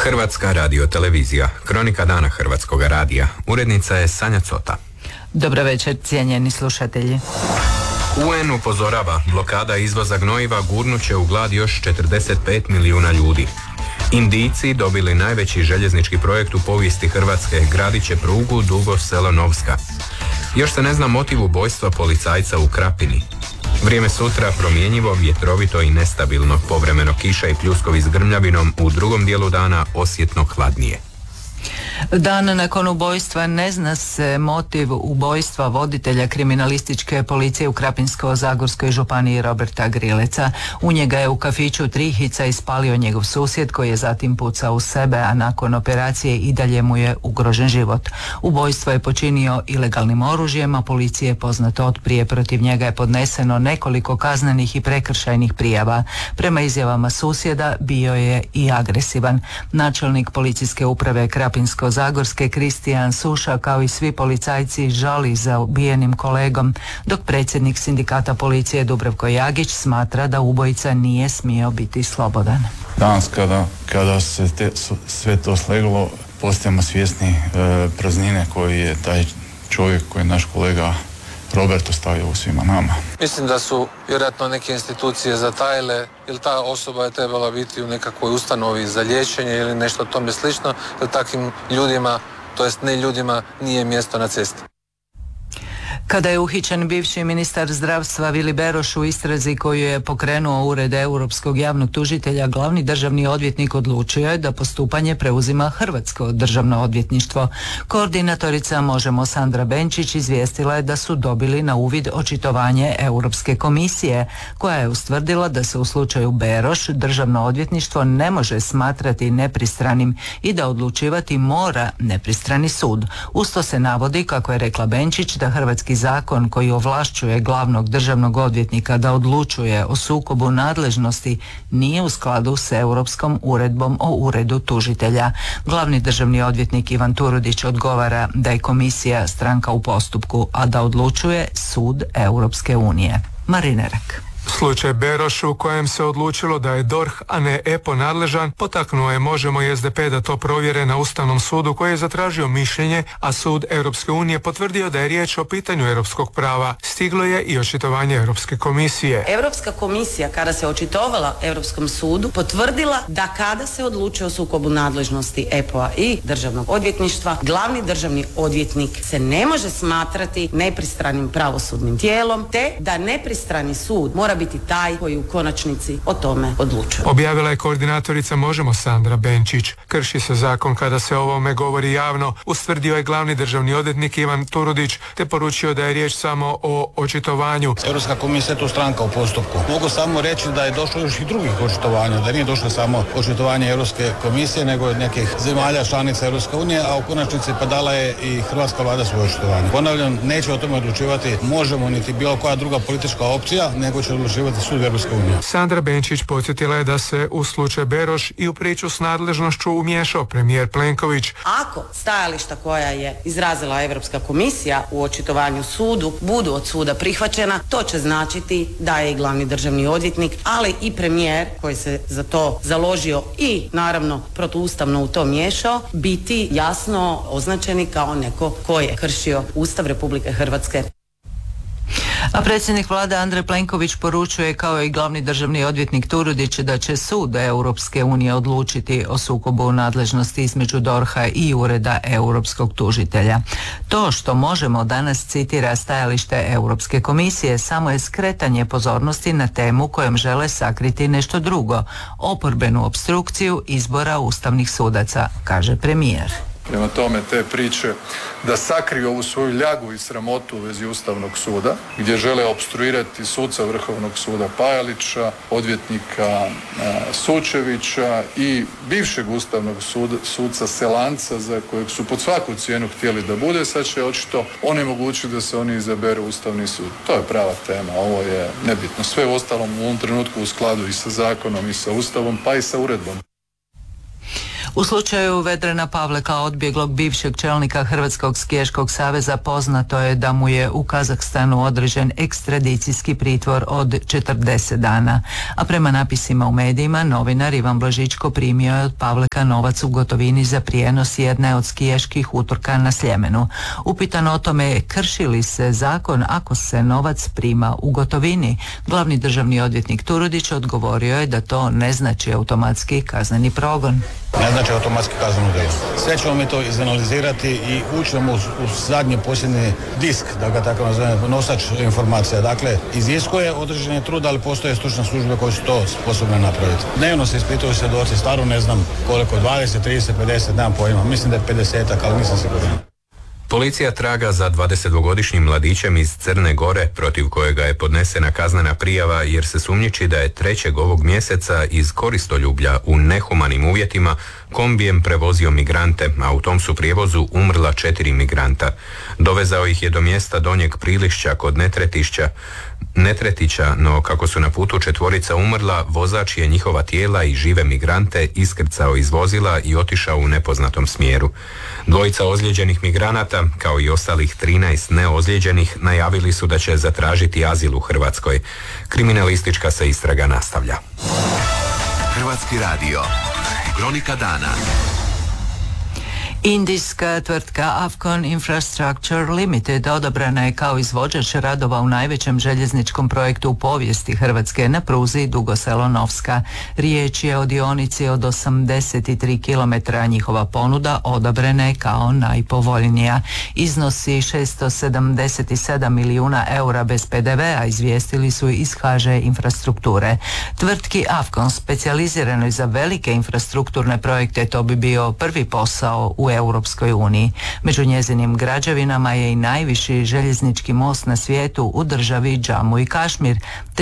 Hrvatska radiotelevizija, kronika dana Hrvatskoga radija. Urednica je Sanja Cota. Dobro večer, cijenjeni slušatelji. UN upozorava, blokada izvoza gnojiva gurnuće u glad još 45 milijuna ljudi. Indijci dobili najveći željeznički projekt u povijesti Hrvatske, gradit će prugu Dugo Selo-Novska. Još se ne zna motiv ubojstva policajca u Krapini. Vrijeme sutra promjenjivo, vjetrovito i nestabilno, povremeno kiša i pljuskovi s grmljavinom, u drugom dijelu dana osjetno hladnije. Dan nakon ubojstva ne zna se motiv ubojstva voditelja kriminalističke policije u Krapinsko-zagorskoj županiji Roberta Grileca. U njega je u kafiću Trihica ispalio njegov susjed koji je zatim pucao u sebe, a nakon operacije i dalje mu je ugrožen život. Ubojstvo je počinio ilegalnim oružjem, a policiji je poznato od prije. Protiv njega je podneseno nekoliko kaznenih i prekršajnih prijava. Prema izjavama susjeda bio je i agresivan. Načelnik policijske uprave Krapinsko-zagorske Kristijan Suša, kao i svi policajci, žali za ubijenim kolegom, dok predsjednik sindikata policije Dubravko Jagić smatra da ubojica nije smio biti slobodan. Danas kada se sve to sleglo, postajemo svjesni praznine koju je taj čovjek, koji je naš kolega Robert ostavio u svima nama. Mislim da su vjerojatno neke institucije zatajile, jer ta osoba je trebala biti u nekakvoj ustanovi za liječenje ili nešto tome slično, jer takvim ljudima, to jest ne ljudima, nije mjesto na cesti. Kada je uhićen bivši ministar zdravstva Vili Beroš u istrazi koju je pokrenuo Ured Europskog javnog tužitelja, glavni državni odvjetnik odlučio je da postupanje preuzima Hrvatsko državno odvjetništvo. Koordinatorica Možemo Sandra Benčić izvijestila je da su dobili na uvid očitovanje Europske komisije, koja je ustvrdila da se u slučaju Beroš državno odvjetništvo ne može smatrati nepristranim i da odlučivati mora nepristrani sud. Uz to se navodi, kako je rekla Benčić, da hrvatski zakon koji ovlašćuje glavnog državnog odvjetnika da odlučuje o sukobu nadležnosti nije u skladu s Europskom uredbom o uredu tužitelja. Glavni državni odvjetnik Ivan Turudić odgovara da je komisija stranka u postupku, a da odlučuje sud Europske unije. Marina Rak. Slučaj Beroš, u kojem se odlučilo da je DORH, a ne EPO nadležan, potaknuo je Možemo i SDP da to provjere na Ustavnom sudu, koji je zatražio mišljenje, a sud Europske unije potvrdio da je riječ o pitanju europskog prava. Stiglo je i očitovanje Europske komisije. Europska komisija, kada se očitovala Europskom sudu, potvrdila da kada se odlučuje o sukobu nadležnosti EPO-a i državnog odvjetništva, glavni državni odvjetnik se ne može smatrati nepristranim pravosudnim tijelom, te da nepristrani sud mora biti taj koji u konačnici o tome odlučuje. Objavila je koordinatorica Možemo Sandra Benčić. Krši se zakon kada se o ovome govori javno, ustvrdio je glavni državni odvjetnik Ivan Turudić, te poručio da je riječ samo o očitovanju. Europska komisija je tu stranka u postupku. Mogu samo reći da je došlo još i drugih očitovanja, da nije došlo samo očitovanje Europske komisije, nego od nekih zemalja članica Europske unije, a u konačnici pa dala je i hrvatska vlada svoje očitovanje. Ponavljam, neće o tome odlučivati Možemo niti bilo koja druga politička opcija, nego će odlučivati sud Europske unije. Sandra Benčić podsjetila je da se u slučaju Beroš i u priču s nadležnošću umiješao premijer Plenković. Ako stajališta koja je izrazila Europska komisija u očitovanju sudu budu od suda prihvaćena, to će značiti da je i glavni državni odvjetnik, ali i premijer koji se za to založio i naravno protuustavno u to miješao, biti jasno označeni kao neko ko je kršio Ustav Republike Hrvatske. A predsjednik vlade Andrej Plenković poručuje, kao i glavni državni odvjetnik Turudić, da će sud Europske unije odlučiti o sukobu nadležnosti između DORH-a i Ureda europskog tužitelja. To što Možemo danas citira stajalište Europske komisije samo je skretanje pozornosti na temu kojom žele sakriti nešto drugo, oporbenu opstrukciju izbora ustavnih sudaca, kaže premijer. Prema tome, te priče da sakriju ovu svoju ljagu i sramotu u vezi Ustavnog suda, gdje žele opstruirati suca Vrhovnog suda Pajalića, odvjetnika Sučevića i bivšeg Ustavnog suca Selanca, za kojeg su pod svaku cijenu htjeli da bude, sad će očito onemogućiti da se oni izaberu Ustavni sud. To je prava tema, ovo je nebitno. Sve u ostalom u ovom trenutku u skladu i sa zakonom i sa Ustavom, pa i sa uredbom. U slučaju Vedrana Pavleka, odbjeglog bivšeg čelnika Hrvatskog skijaškog saveza, poznato je da mu je u Kazahstanu određen ekstradicijski pritvor od 40 dana. A prema napisima u medijima, novinar Ivan Blažičko primio je od Pavleka novac u gotovini za prijenos jedne od skijaških utrka na Sljemenu. Upitan o tome krši li se zakon ako se novac prima u gotovini, glavni državni odvjetnik Turudić odgovorio je da to ne znači automatski kazneni progon. Ne znači automatski kazneno djelo. Sve ćemo mi to izanalizirati i ućemo u zadnji posljednji disk, da ga tako nazovem, nosač informacija. Dakle, iziskuje određeni trud, ali postoje stručne službe koje su to sposobne napraviti. Dnevno se ispituju svjedoci, stvarno ne znam koliko, 20, 30, 50, nemam pojma. Mislim da je 50, ali nisam siguran. Policija traga za 22-godišnjim mladićem iz Crne Gore, protiv kojega je podnesena kaznena prijava jer se sumnjiči da je 3. ovog mjeseca iz Koristoljublja u nehumanim uvjetima kombijem prevozio migrante, a u tom su prijevozu umrla 4 migranta. Dovezao ih je do mjesta Donjeg Prilišća kod Netretića, no kako su na putu 4 umrla, vozač je njihova tijela i žive migrante iskrcao iz vozila i otišao u nepoznatom smjeru. 2 ozlijeđenih migranata, kao i ostalih 13 neozlijeđenih, najavili su da će zatražiti azil u Hrvatskoj. Kriminalistička se istraga nastavlja. Hrvatski radio. Kronika dana. Indijska tvrtka Afcon Infrastructure Limited odabrana je kao izvođač radova u najvećem željezničkom projektu u povijesti Hrvatske na pruzi Dugo Selo-Novska. Riječ je o dionici od 83 km, a njihova ponuda odabrana je kao najpovoljnija. Iznosi 677 milijuna eura bez PDV-a, izvijestili su iz HŽ Infrastrukture. Tvrtki Afcon, specijaliziranoj za velike infrastrukturne projekte, to bi bio prvi posao u Europskoj uniji. Među njezinim građevinama je i najviši željeznički most na svijetu u državi Džamu i Kašmir,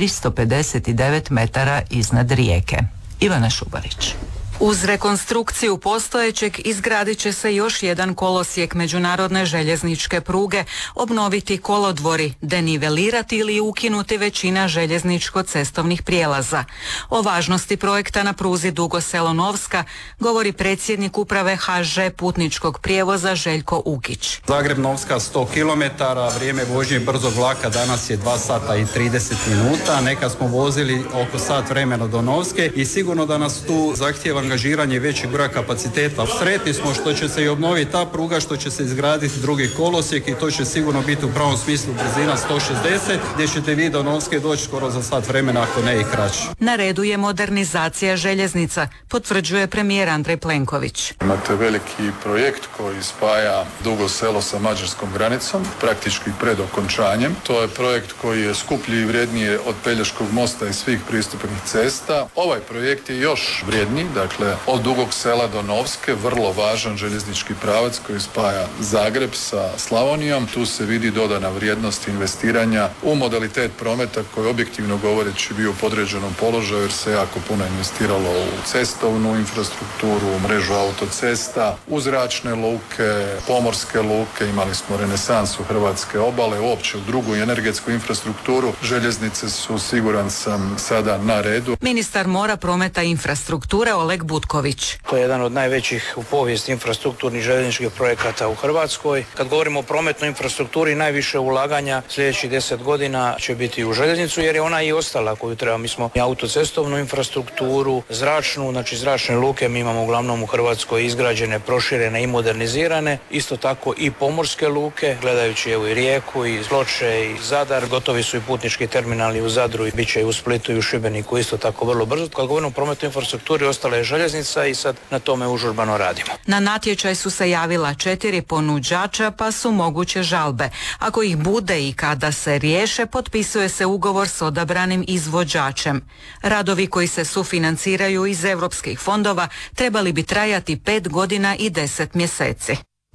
359 metara iznad rijeke. Ivana Šubarić. Uz rekonstrukciju postojećeg izgradit će se još jedan kolosijek međunarodne željezničke pruge, obnoviti kolodvori, denivelirati ili ukinuti većina željezničko-cestovnih prijelaza. O važnosti projekta na pruzi Dugo Selo-Novska govori predsjednik uprave HŽ putničkog prijevoza Željko Ukić. Zagreb-Novska 100 km, vrijeme vožnje brzog vlaka danas je 2 sata i 30 minuta, nekad smo vozili oko sat vremena do Novske i sigurno da nas tu zahtjeva angažiranje većeg broja kapaciteta. Sretni smo što će se i obnoviti ta pruga, što će se izgraditi drugi kolosijek i to će sigurno biti u pravom smislu brzina 160, gdje ćete vi do Novske doći skoro za sat vremena, ako ne i kraće. Na redu je modernizacija željeznica, potvrđuje premijer Andrej Plenković. Imate veliki projekt koji spaja Dugo Selo sa mađarskom granicom, praktički pred okončanjem. To je projekt koji je skuplji i vrijednije od Pelješkog mosta i svih pristupnih cesta. Ovaj projekt je još vrijedniji, dakle od Dugog Sela do Novske, vrlo važan željeznički pravac koji spaja Zagreb sa Slavonijom. Tu se vidi dodana vrijednost investiranja u modalitet prometa koji objektivno govoreći bio u podređenom položaju jer se jako puno investiralo u cestovnu infrastrukturu, u mrežu autocesta, u zračne luke, pomorske luke, imali smo renesansu hrvatske obale, uopće u drugu energetsku infrastrukturu. Željeznice su, siguran sam, sada na redu. Ministar mora, prometa i infrastrukture Oleg Butković. To je jedan od najvećih u povijesti infrastrukturnih željezničkih projekata u Hrvatskoj. Kad govorimo o prometnoj infrastrukturi, najviše ulaganja sljedećih 10 godina će biti u željeznicu jer je ona i ostala koju treba. Mi smo i autocestovnu infrastrukturu, zračnu, znači zračne luke mi imamo uglavnom u Hrvatskoj izgrađene, proširene i modernizirane. Isto tako i pomorske luke, gledajući evo i Rijeku i Ploče i Zadar. Gotovi su i putnički terminali u Zadru i bit će i u Splitu i u Šibeniku isto tako vrlo brzo. Kad govorimo o prometnoj infrastrukturi, ostala je željeznica i sad na tome užurbano radimo. Na natječaj su se javila 4 ponuđača, pa su moguće žalbe. Ako ih bude i kada se riješe, potpisuje se ugovor s odabranim izvođačem. Radovi koji se sufinanciraju iz europskih fondova trebali bi trajati 5 godina i 10 mjeseci.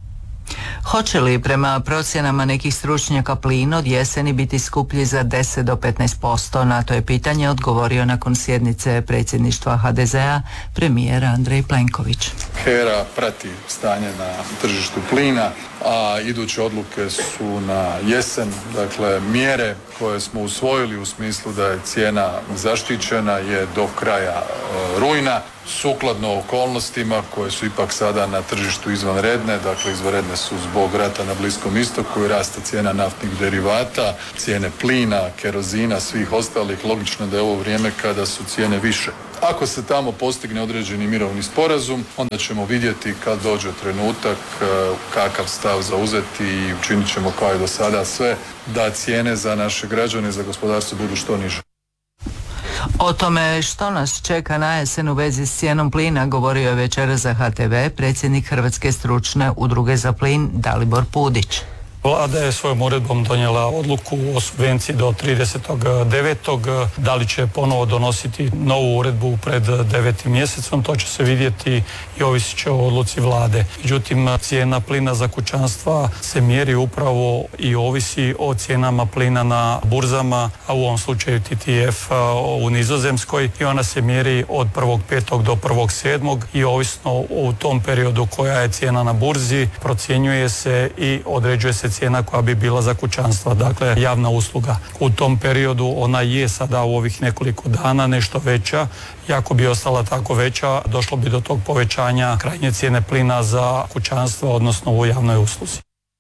Hoće li prema procjenama nekih stručnjaka plin od jeseni biti skuplji za 10 do 15%? Na to je pitanje odgovorio nakon sjednice predsjedništva HDZ-a premijer Andrej Plenković. HERA prati stanje na tržištu plina, a iduće odluke su na jesen. Dakle, mjere koje smo usvojili u smislu da je cijena zaštićena je do kraja rujna, sukladno okolnostima koje su ipak sada na tržištu izvanredne. Dakle, izvanredne su zbog rata na Bliskom istoku i rasta cijena naftnih derivata, cijene plina, kerozina, svih ostalih. Logično da je ovo vrijeme kada su cijene više. Ako se tamo postigne određeni mirovni sporazum, onda ćemo vidjeti kad dođe trenutak kakav stav zauzeti i učinit ćemo kao i do sada sve da cijene za naše građane i za gospodarstvo budu što niže. O tome što nas čeka na jesen u vezi s cijenom plina govorio je večeras za HTV predsjednik Hrvatske stručne udruge za plin Dalibor Pudić. Vlada je svojom uredbom donijela odluku o subvenciji do 30.9. Da li će ponovo donositi novu uredbu pred 9. mjesecom, to će se vidjeti i ovisit će o odluci Vlade. Međutim, cijena plina za kućanstva se mjeri upravo i ovisi o cijenama plina na burzama, a u ovom slučaju TTF u Nizozemskoj, i ona se mjeri od 1.5. do 1.7. i ovisno u tom periodu koja je cijena na burzi, procjenjuje se i određuje se cijena koja bi bila za kućanstva, dakle javna usluga. U tom periodu ona je sada u ovih nekoliko dana nešto veća i ako bi ostala tako veća, došlo bi do tog povećanja krajnje cijene plina za kućanstva, odnosno u javnoj usluzi.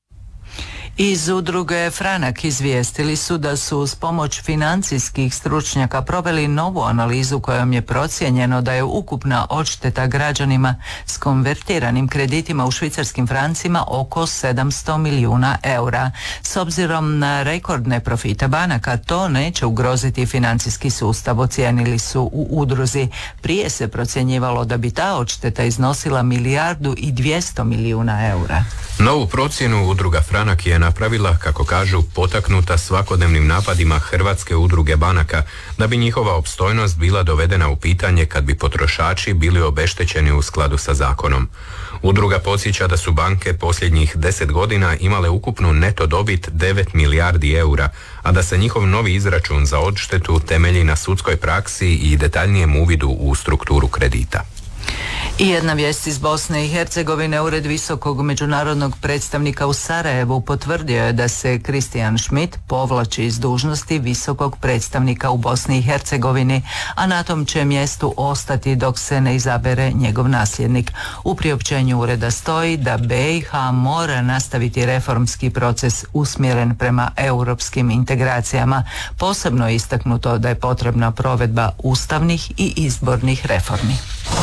Iz udruge Franak izvijestili su da su uz pomoć financijskih stručnjaka proveli novu analizu kojom je procijenjeno da je ukupna odšteta građanima s konvertiranim kreditima u švicarskim francima oko 700 milijuna eura. S obzirom na rekordne profite banaka, to neće ugroziti financijski sustav, ocijenili su u udruzi. Prije se procjenjivalo da bi ta odšteta iznosila 1,2 milijarde eura. Novu procjenu udruga Franak je napravila, kako kažu, potaknuta svakodnevnim napadima Hrvatske udruge banaka, da bi njihova opstojnost bila dovedena u pitanje kad bi potrošači bili obeštećeni u skladu sa zakonom. Udruga podsjeća da su banke posljednjih 10 godina imale ukupnu neto dobit 9 milijardi eura, a da se njihov novi izračun za odštetu temelji na sudskoj praksi i detaljnijem uvidu u strukturu kredita. I jedna vijest iz Bosne i Hercegovine. Ured visokog međunarodnog predstavnika u Sarajevu potvrdio je da se Christian Schmidt povlači iz dužnosti visokog predstavnika u Bosni i Hercegovini, a na tom će mjestu ostati dok se ne izabere njegov nasljednik. U priopćenju ureda stoji da BiH mora nastaviti reformski proces usmjeren prema europskim integracijama. Posebno je istaknuto da je potrebna provedba ustavnih i izbornih reformi.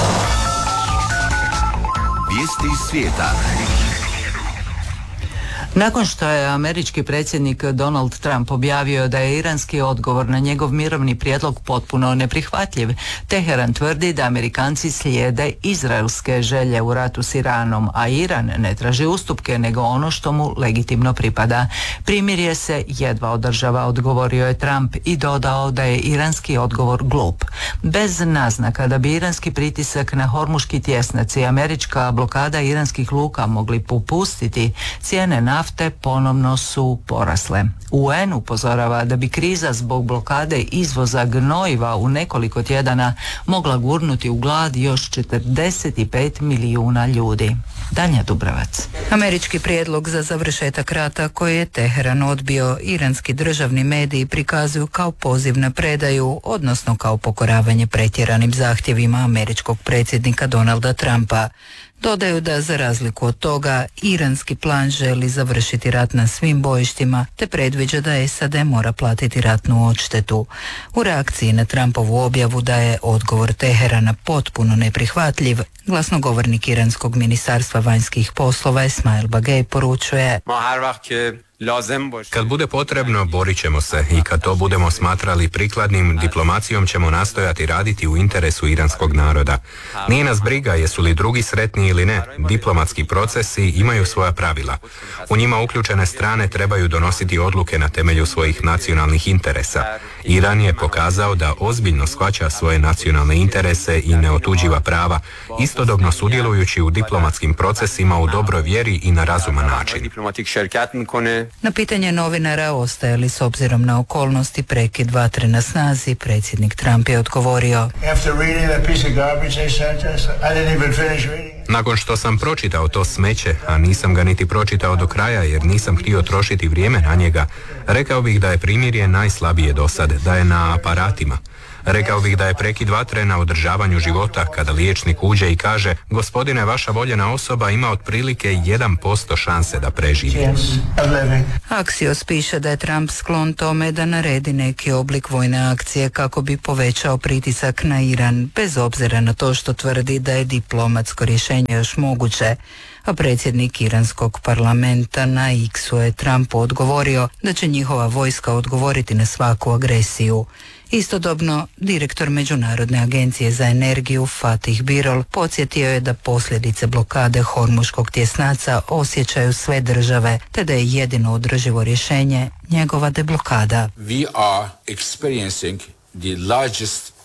Vijesti iz svijeta. Nakon što je američki predsjednik Donald Trump objavio da je iranski odgovor na njegov mirovni prijedlog potpuno neprihvatljiv, Teheran tvrdi da Amerikanci slijede izraelske želje u ratu s Iranom, a Iran ne traži ustupke nego ono što mu legitimno pripada. Primirje se jedva održava, odgovorio je Trump i dodao da je iranski odgovor glup. Bez naznaka da bi iranski pritisak na Hormuški tjesnac i američka blokada iranskih luka mogli popustiti, cijene nafte ponovno su porasle. UN upozorava da bi kriza zbog blokade izvoza gnojiva u nekoliko tjedana mogla gurnuti u glad još 45 milijuna ljudi. Danja Dubravac. Američki prijedlog za završetak rata koji je Teheran odbio, iranski državni mediji prikazuju kao poziv na predaju, odnosno kao pokoravanje pretjeranim zahtjevima američkog predsjednika Donalda Trumpa. Dodaju da za razliku od toga iranski plan želi završiti rat na svim bojištima te predviđa da SAD mora platiti ratnu odštetu. U reakciji na Trumpovu objavu da je odgovor Teherana potpuno neprihvatljiv, glasnogovornik iranskog ministarstva vanjskih poslova Esmail Bagej poručuje: Kad bude potrebno, borit ćemo se i kad to budemo smatrali prikladnim, diplomacijom ćemo nastojati raditi u interesu iranskog naroda. Nije nas briga jesu li drugi sretni ili ne, diplomatski procesi imaju svoja pravila. U njima uključene strane trebaju donositi odluke na temelju svojih nacionalnih interesa. Iran je pokazao da ozbiljno shvaća svoje nacionalne interese i ne otuđiva prava, istodobno sudjelujući u diplomatskim procesima u dobroj vjeri i na razuman način. Na pitanje novinara ostaje li s obzirom na okolnosti prekid vatre na snazi, predsjednik Trump je odgovorio: Nakon što sam pročitao to smeće, a nisam ga niti pročitao do kraja jer nisam htio trošiti vrijeme na njega, rekao bih da je primirje najslabije do sad, da je na aparatima. Rekao bih da je prekid vatre na održavanju života kada liječnik uđe i kaže: gospodine, vaša voljena osoba ima otprilike 1% šanse da preživi. Axios piše da je Trump sklon tome da naredi neki oblik vojne akcije kako bi povećao pritisak na Iran, bez obzira na to što tvrdi da je diplomatsko rješenje još moguće. A predsjednik iranskog parlamenta na X-u je Trumpu odgovorio da će njihova vojska odgovoriti na svaku agresiju. Istodobno, direktor Međunarodne agencije za energiju Fatih Birol podsjetio je da posljedice blokade Hormuškog tjesnaca osjećaju sve države, te da je jedino održivo rješenje njegova deblokada. We are experiencing the largest